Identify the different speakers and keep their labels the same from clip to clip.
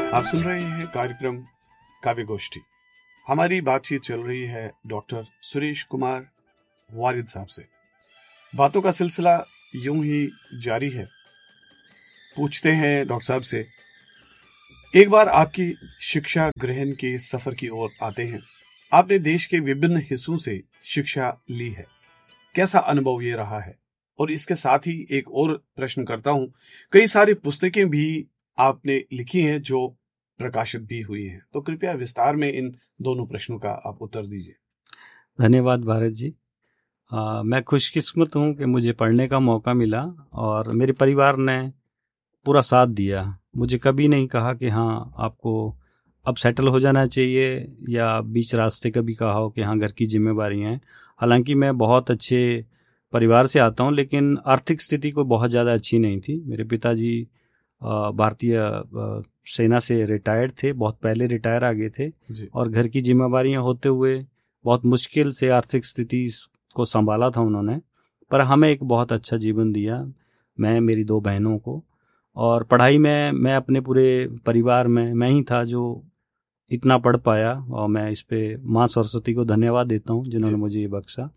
Speaker 1: आप सुन रहे हैं कार्यक्रम काव्य गोष्ठी। हमारी बातचीत चल रही है डॉक्टर सुरेश कुमार वारिद साहब से। बातों का सिलसिला यूं ही जारी है। पूछते हैं डॉक्टर साहब से, एक बार आपकी शिक्षा ग्रहण के सफर की ओर आते हैं। आपने देश के विभिन्न हिस्सों से शिक्षा ली है, कैसा अनुभव ये रहा है? और इसके साथ ही एक और प्रश्न करता हूं, कई सारी पुस्तकें भी आपने लिखी हैं जो प्रकाशित भी हुई हैं, तो कृपया विस्तार में इन दोनों प्रश्नों का आप उत्तर दीजिए।
Speaker 2: धन्यवाद भारत जी। मैं खुशकिस्मत हूँ कि मुझे पढ़ने का मौका मिला और मेरे परिवार ने पूरा साथ दिया। मुझे कभी नहीं कहा कि हाँ आपको अब सेटल हो जाना चाहिए, या बीच रास्ते कभी कहा हो कि हाँ घर की जिम्मेदारियाँ हैं। हालांकि मैं बहुत अच्छे परिवार से आता हूँ, लेकिन आर्थिक स्थिति कोई बहुत ज़्यादा अच्छी नहीं थी। मेरे पिताजी भारतीय सेना से रिटायर्ड थे, बहुत पहले रिटायर आ गए थे, और घर की जिम्मेदारियां होते हुए बहुत मुश्किल से आर्थिक स्थिति को संभाला था उन्होंने। पर हमें एक बहुत अच्छा जीवन दिया, मैं मेरी 2 बहनों को। और पढ़ाई में मैं अपने पूरे परिवार में मैं ही था जो इतना पढ़ पाया, और मैं इस पे माँ सरस्वती को धन्यवाद देता हूँ जिन्होंने मुझे ये बख्शा।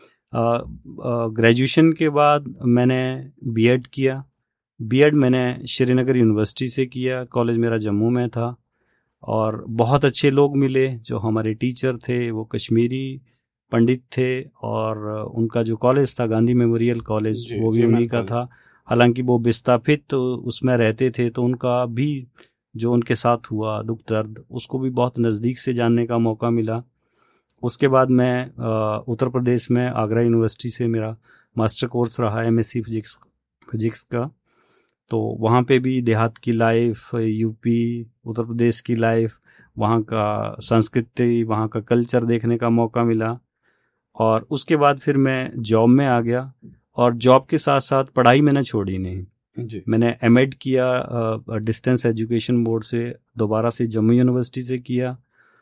Speaker 2: ग्रेजुएशन के बाद मैंने बीएड किया। बीएड मैंने श्रीनगर यूनिवर्सिटी से किया। कॉलेज मेरा जम्मू में था, और बहुत अच्छे लोग मिले। जो हमारे टीचर थे वो कश्मीरी पंडित थे, और उनका जो कॉलेज था गांधी मेमोरियल कॉलेज, वो भी उन्हीं का था। हालांकि वो विस्थापित तो उसमें रहते थे, तो उनका भी जो उनके साथ हुआ दुख दर्द, उसको भी बहुत नज़दीक से जानने का मौका मिला। उसके बाद मैं उत्तर प्रदेश में आगरा यूनिवर्सिटी से मेरा मास्टर कोर्स रहा एमएससी फिजिक्स का। तो वहाँ पे भी देहात की लाइफ, यूपी उत्तर प्रदेश की लाइफ, वहाँ का संस्कृति, वहाँ का कल्चर देखने का मौका मिला। और उसके बाद फिर मैं जॉब में आ गया, और जॉब के साथ साथ पढ़ाई मैंने छोड़ी नहीं जी। मैंने एमएड किया डिस्टेंस एजुकेशन बोर्ड से, दोबारा से जम्मू यूनिवर्सिटी से किया,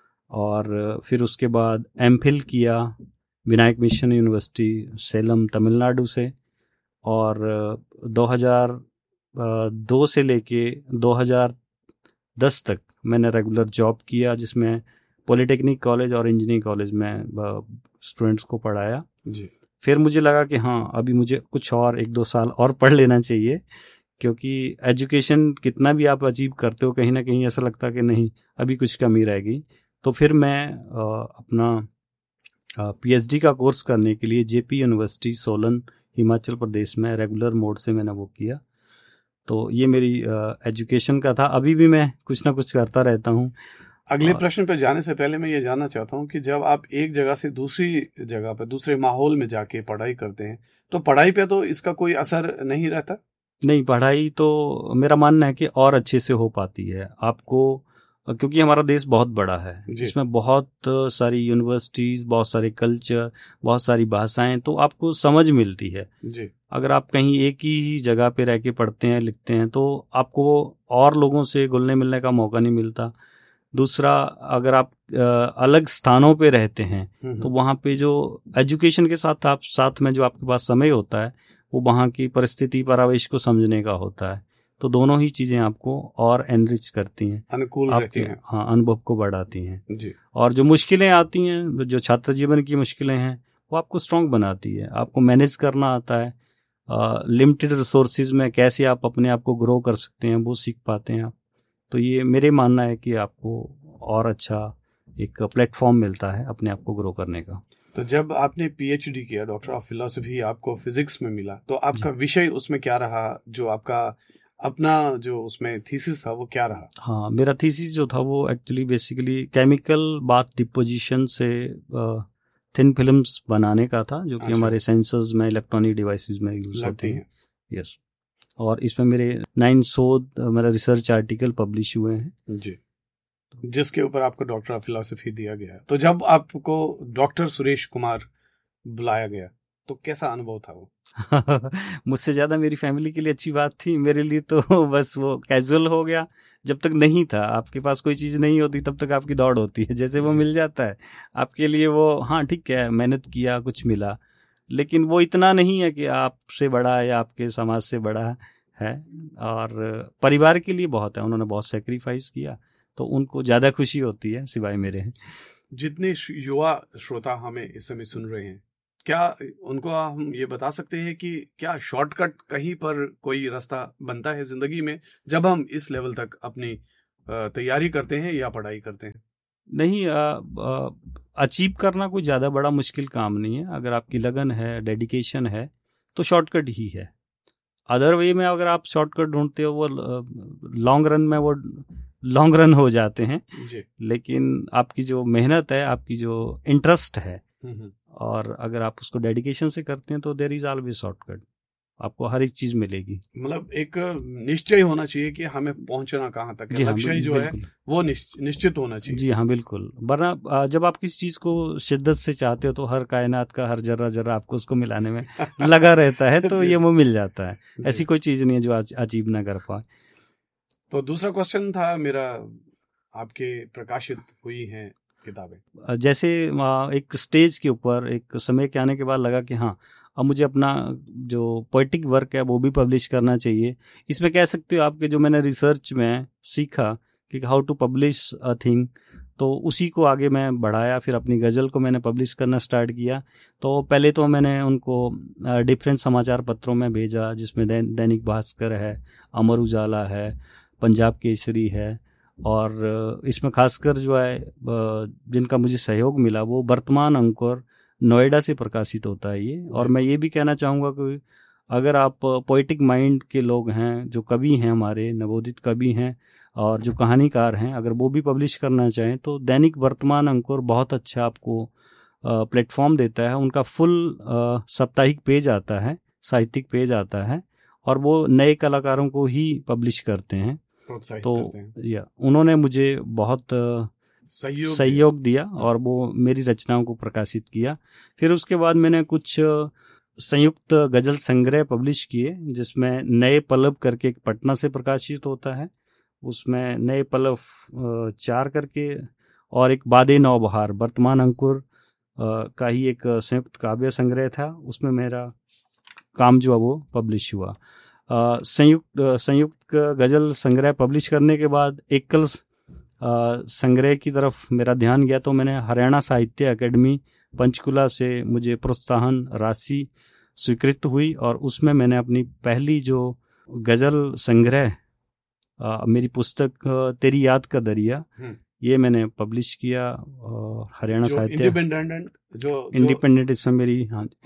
Speaker 2: और फिर उसके बाद एमफिल किया विनायक मिशन यूनिवर्सिटी सेलम तमिलनाडु से। और 2002 से लेके 2010 तक मैंने रेगुलर जॉब किया, जिसमें पॉलिटेक्निक कॉलेज और इंजीनियरिंग कॉलेज में स्टूडेंट्स को पढ़ाया जी। फिर मुझे लगा कि हाँ अभी मुझे कुछ और 1-2 साल और पढ़ लेना चाहिए, क्योंकि एजुकेशन कितना भी आप अचीव करते हो, कहीं ना कहीं ऐसा लगता कि नहीं अभी कुछ कमी रह गई। तो फिर मैं अपना पीएचडी का कोर्स करने के लिए जेपी यूनिवर्सिटी सोलन हिमाचल प्रदेश में रेगुलर मोड से मैंने वो किया। तो ये मेरी एजुकेशन का था। अभी भी मैं कुछ ना कुछ करता रहता हूँ।
Speaker 1: अगले प्रश्न पे जाने से पहले मैं ये जानना चाहता हूँ कि जब आप एक जगह से दूसरी जगह पे दूसरे माहौल में जाके पढ़ाई करते हैं, तो पढ़ाई पे तो इसका कोई असर नहीं रहता?
Speaker 2: नहीं, पढ़ाई तो मेरा मानना है कि और अच्छे से हो पाती है आपको, क्योंकि हमारा देश बहुत बड़ा है, इसमें बहुत सारी यूनिवर्सिटीज, बहुत सारे कल्चर, बहुत सारी भाषाएं, तो आपको समझ मिलती है जी। अगर आप कहीं एक ही जगह पे रह के पढ़ते हैं लिखते हैं तो आपको और लोगों से घुलने मिलने का मौका नहीं मिलता। दूसरा, अगर आप अलग स्थानों पे रहते हैं तो वहाँ पे जो एजुकेशन के साथ में जो आपके पास समय होता है वो वहाँ की परिस्थिति परिवेश को समझने का होता है। तो दोनों ही चीजें आपको और एनरिच करती हैं,
Speaker 1: अनुकूल रहती हैं।
Speaker 2: हाँ, अनुभव को बढ़ाती हैं
Speaker 1: जी।
Speaker 2: और जो मुश्किलें आती हैं, जो छात्र जीवन की मुश्किलें हैं, वो आपको स्ट्रांग बनाती है। आपको मैनेज करना आता है, लिमिटेड रिसोर्सेज में कैसे आप अपने आप को ग्रो कर सकते हैं वो सीख पाते हैं आप। तो ये मेरे मानना है कि आपको और अच्छा एक प्लेटफॉर्म मिलता है अपने आप को ग्रो करने का।
Speaker 1: तो जब आपने पीएचडी किया, डॉक्टर ऑफ फिलॉसफी, आपको फिजिक्स में मिला, तो आपका विषय उसमें क्या रहा? जो आपका अपना जो उसमें थीसिस था वो क्या रहा?
Speaker 2: हाँ, मेरा थीसिस जो था वो actually basically chemical bath deposition से थिन फिल्म्स बनाने का था, जो कि हमारे सेंसर्स में, इलेक्ट्रॉनिक डिवाइसेस में यूज होते हैं। यस। और इसमें मेरे 9 शोध, मेरा रिसर्च आर्टिकल पब्लिश हुए हैं
Speaker 1: जी, जिसके ऊपर आपको डॉक्टर ऑफ फिलॉसफी दिया गया। तो जब आपको डॉक्टर सुरेश कुमार बुलाया गया तो कैसा अनुभव था वो?
Speaker 2: मुझसे ज्यादा मेरी फैमिली के लिए अच्छी बात थी, मेरे लिए तो बस वो कैजुअल हो गया। जब तक नहीं था, आपके पास कोई चीज नहीं होती तब तक आपकी दौड़ होती है, जैसे वो मिल जाता है आपके लिए वो, हाँ ठीक है, मेहनत किया, कुछ मिला, लेकिन वो इतना नहीं है कि आपसे बड़ा या आपके समाज से बड़ा है और परिवार के लिए बहुत है, उन्होंने बहुत सेक्रीफाइस किया, तो उनको ज़्यादा खुशी होती है सिवाय मेरे।
Speaker 1: जितने युवा श्रोता हमें इस समय सुन रहे हैं, क्या उनको हम ये बता सकते हैं कि क्या शॉर्टकट कहीं पर कोई रास्ता बनता है जिंदगी में जब हम इस लेवल तक अपनी तैयारी करते हैं या पढ़ाई करते हैं?
Speaker 2: नहीं, अचीव करना कोई ज़्यादा बड़ा मुश्किल काम नहीं है। अगर आपकी लगन है, डेडिकेशन है, तो शॉर्टकट ही है। अदर वे में अगर आप शॉर्टकट ढूंढते हो, वो लॉन्ग रन में वो लॉन्ग रन हो जाते हैं
Speaker 1: जी।
Speaker 2: लेकिन आपकी जो मेहनत है, आपकी जो इंटरेस्ट है, और अगर आप उसको डेडिकेशन से करते हैं तो देयर इज ऑलवेज शॉर्टकट, आपको हर एक चीज मिलेगी।
Speaker 1: मतलब एक निश्चय होना चाहिए कि हमें पहुंचना कहाँ तक है, लक्ष्य जो है वो निश्चित होना चाहिए।
Speaker 2: जी हाँ, बिल्कुल। वरना जब आप किसी चीज को शिद्दत से चाहते हो तो हर कायनात का हर जर्रा जर्रा आपको उसको मिलाने में लगा रहता है, तो ये वो मिल जाता है। ऐसी कोई चीज नहीं है जो अचीव ना कर पाए।
Speaker 1: तो दूसरा क्वेश्चन था मेरा, आपके प्रकाशित हुई हैं किताबें?
Speaker 2: जैसे एक स्टेज के ऊपर एक समय के आने के बाद लगा कि हाँ, अब मुझे अपना जो पोएटिक वर्क है वो भी पब्लिश करना चाहिए। इसमें कह सकते हो आपके जो मैंने रिसर्च में सीखा कि how to publish a thing, तो उसी को आगे मैं बढ़ाया। फिर अपनी गज़ल को मैंने पब्लिश करना स्टार्ट किया। तो पहले तो मैंने उनको डिफरेंट समाचार पत्रों में भेजा, जिसमें दैनिक भास्कर है, अमर उजाला है, पंजाब केसरी है, और इसमें खासकर जो है जिनका मुझे सहयोग मिला वो वर्तमान अंकुर नोएडा से प्रकाशित होता है ये। और मैं ये भी कहना चाहूँगा कि अगर आप पोएटिक माइंड के लोग हैं, जो कवि हैं, हमारे नवोदित कवि हैं और जो कहानीकार हैं, अगर वो भी पब्लिश करना चाहें तो दैनिक वर्तमान अंकुर बहुत अच्छा आपको प्लेटफॉर्म देता है। उनका फुल साप्ताहिक पेज आता है, साहित्यिक पेज आता है, और वो नए कलाकारों को ही पब्लिश करते हैं। तो या उन्होंने मुझे बहुत सहयोग दिया और वो मेरी रचनाओं को प्रकाशित किया। फिर उसके बाद मैंने कुछ संयुक्त गजल संग्रह पब्लिश किए, जिसमें नए पल्लव करके एक पटना से प्रकाशित होता है, उसमें नए पल्लव 4 करके, और एक बादे नौबहार वर्तमान अंकुर का ही एक संयुक्त काव्य संग्रह था, उसमें मेरा काम जो है वो पब्लिश हुआ। संयुक्त गजल संग्रह पब्लिश करने के बाद एकल संग्रह की तरफ मेरा ध्यान गया, तो मैंने हरियाणा साहित्य अकेडमी पंचकुला से मुझे प्रोत्साहन राशि स्वीकृत हुई, और उसमें मैंने अपनी पहली जो गजल संग्रह मेरी पुस्तक तेरी याद का दरिया, ये मैंने पब्लिश किया हरियाणा साहित्य इंडिपेंडेंट। इसमें मेरी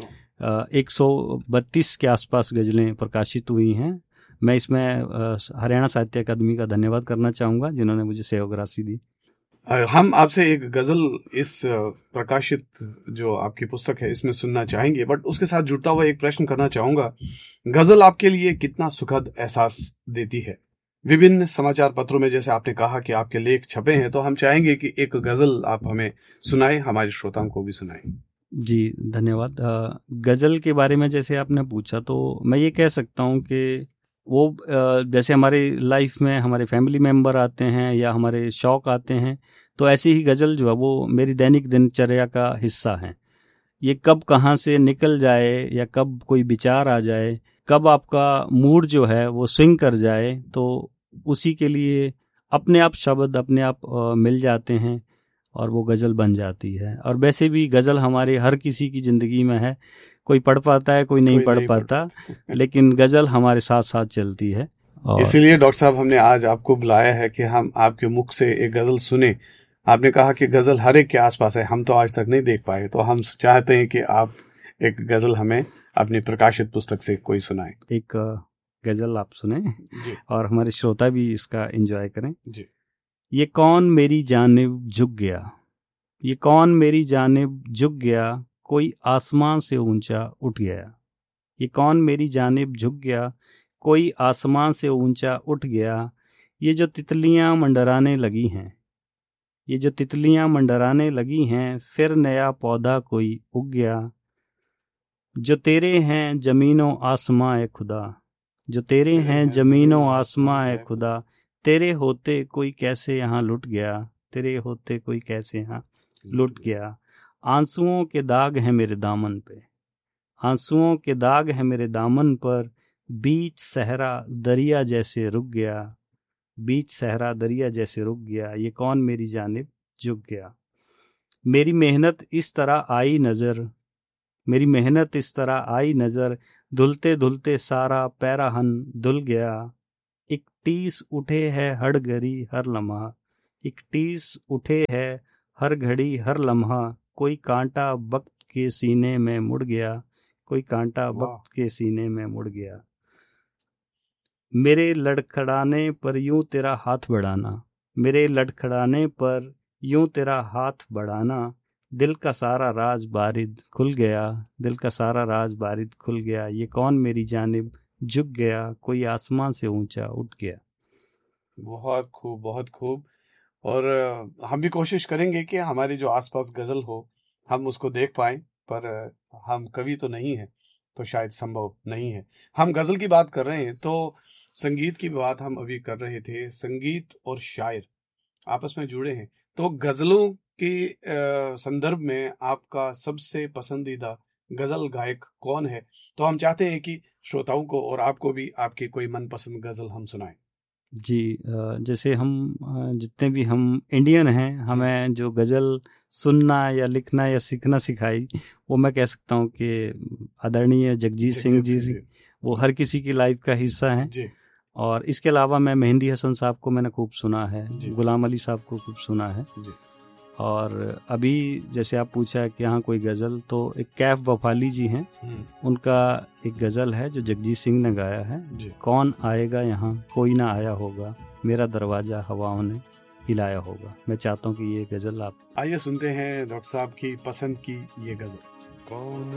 Speaker 2: 132 के आसपास गजलें प्रकाशित हुई हैं। मैं इसमें हरियाणा साहित्य अकादमी का धन्यवाद करना चाहूँगा, जिन्होंने मुझे सहयोग राशि दी।
Speaker 1: हम आपसे एक गजल इस प्रकाशित जो आपकी पुस्तक है इसमें सुनना चाहेंगे, बट उसके साथ जुड़ता हुआ एक प्रश्न करना चाहूँगा। गजल आपके लिए कितना सुखद एहसास देती है? विभिन्न समाचार पत्रों में जैसे आपने कहा कि आपके लेख छपे हैं, तो हम चाहेंगे कि एक गजल आप हमें सुनाएं, हमारे श्रोताओं को भी सुनाएं।
Speaker 2: जी धन्यवाद। गज़ल के बारे में जैसे आपने पूछा, तो मैं ये कह सकता हूँ कि वो जैसे हमारे लाइफ में हमारे फैमिली मेम्बर आते हैं या हमारे शौक आते हैं, तो ऐसी ही गज़ल जो है वो मेरी दैनिक दिनचर्या का हिस्सा है। ये कब कहाँ से निकल जाए या कब कोई विचार आ जाए, कब आपका मूड जो है वो स्विंग कर जाए, तो उसी के लिए अपने आप शब्द अपने आप मिल जाते हैं और वो गज़ल बन जाती है। और वैसे भी गज़ल हमारे हर किसी की ज़िंदगी में है, कोई पढ़ पाता है, कोई नहीं पढ़ पाता, लेकिन गज़ल हमारे साथ साथ चलती है।
Speaker 1: इसीलिए डॉक्टर साहब हमने आज आपको बुलाया है कि हम आपके मुख से एक गज़ल सुने। आपने कहा कि गज़ल हर एक के आसपास है, हम तो आज तक नहीं देख पाए, तो हम चाहते हैं कि आप एक गज़ल हमें अपनी प्रकाशित पुस्तक से कोई सुनाएं।
Speaker 2: एक गज़ल आप सुने और हमारे श्रोता भी इसका एंजॉय करें
Speaker 1: जी।
Speaker 2: ये कौन मेरी जानिब झुक गया, ये कौन मेरी जानिब झुक गया, कोई आसमान से ऊंचा उठ गया। ये कौन मेरी जानिब झुक गया, कोई आसमान से ऊंचा उठ गया। ये जो तितलियां मंडराने लगी हैं, ये जो तितलियां मंडराने लगी हैं, फिर नया पौधा कोई उग गया। जो तेरे हैं जमीनों आसमां ए खुदा, जो तेरे हैं जमीनों आसमां ए खुदा, तेरे होते कोई कैसे यहाँ लुट गया, तेरे होते कोई कैसे यहाँ लुट गया। आंसुओं के दाग हैं मेरे दामन पे, आंसुओं के दाग हैं मेरे दामन पर, बीच सहरा दरिया जैसे रुक गया, बीच सहरा दरिया जैसे रुक गया, ये कौन मेरी जानिब झुक गया। मेरी मेहनत इस तरह आई नजर, मेरी मेहनत इस तरह आई नजर, धुलते धुलते सारा पैराहन धुल गया। एक टीस उठे है हर घड़ी हर लम्हा, एक टीस उठे है हर घड़ी हर लम्हा, कोई कांटा वक्त के सीने में मुड़ गया, कोई कांटा वक्त के सीने में मुड़ गया। मेरे लड़खड़ाने पर यूं तेरा हाथ बढ़ाना, मेरे लड़खड़ाने पर यूं तेरा हाथ बढ़ाना, दिल का सारा राज बारिद खुल गया, दिल का सारा राज बारिद खुल गया, ये कौन मेरी जानिब झुक गया, कोई आसमान से ऊंचा उठ गया।
Speaker 1: बहुत खूब, बहुत खूब। और हम भी कोशिश करेंगे कि हमारे जो आसपास गजल हो हम उसको देख पाएं, पर हम कवि तो नहीं हैं, तो शायद संभव नहीं है। हम गजल की बात कर रहे हैं तो संगीत की बात हम अभी कर रहे थे। संगीत और शायर आपस में जुड़े हैं, तो गजलों के संदर्भ में आपका सबसे पसंदीदा गजल गायक कौन है? तो हम चाहते हैं कि श्रोताओं को और आपको भी आपकी कोई मनपसंद गजल हम सुनाएं।
Speaker 2: जी, जैसे हम जितने भी हम इंडियन हैं, हमें जो गज़ल सुनना या लिखना या सीखना सिखाई, वो मैं कह सकता हूँ कि आदरणीय जगजीत सिंह जी, वो हर किसी की लाइफ का हिस्सा हैं जी। और इसके अलावा मैं मेहंदी हसन साहब को मैंने खूब सुना है, गुलाम अली साहब को खूब सुना है जी। और अभी जैसे आप पूछा कि यहाँ कोई गज़ल, तो एक कैफ बफाली जी हैं, उनका एक गज़ल है जो जगजीत सिंह ने गाया है, कौन आएगा यहाँ कोई ना आया होगा, मेरा दरवाज़ा हवाओं ने हिलाया होगा। मैं चाहता हूँ कि ये गज़ल आप
Speaker 1: आइए सुनते हैं डॉक्टर साहब की पसंद की ये गज़ल। कौन